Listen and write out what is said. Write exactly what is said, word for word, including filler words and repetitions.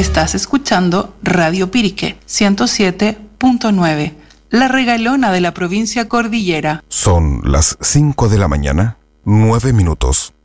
Estás escuchando Radio Pirique ciento siete punto nueve, la regalona de la provincia cordillera. Son las cinco de la mañana, nueve minutos.